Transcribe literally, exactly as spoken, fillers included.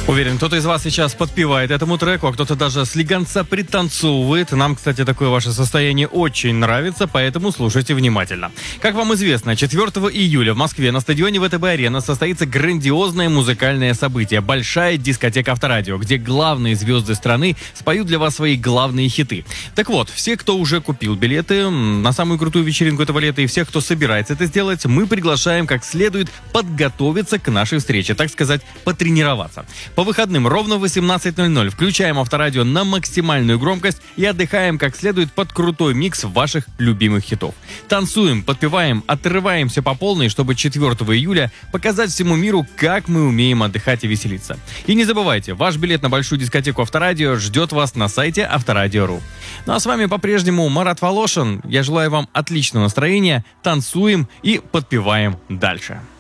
Уверен, кто-то из вас сейчас подпевает этому треку, а кто-то даже слегонца пританцовывает. Нам, кстати, такое ваше состояние очень нравится, поэтому слушайте внимательно. Как вам известно, четвёртого июля в Москве на стадионе ВТБ-арена состоится грандиозное музыкальное событие — большая дискотека Авторадио, где главные звезды страны споют для вас свои главные хиты. Так вот, все, кто уже купил билеты на самую крутую вечеринку этого лета, и всех, кто собирается это сделать, мы приглашаем как следует подготовиться к нашей встрече, так сказать, потренироваться. По выходным ровно в восемнадцать ноль ноль включаем Авторадио на максимальную громкость и отдыхаем как следует под крутой микс ваших любимых хитов. Танцуем, подпеваем, отрываемся по полной, чтобы четвёртого июля показать всему миру, как мы умеем отдыхать и веселиться. И не забывайте, ваш билет на большую дискотеку Авторадио ждет вас на сайте авторадио точка ру. Ну а с вами по-прежнему Марат Волошин. Я желаю вам отличного настроения, танцуем и подпеваем дальше.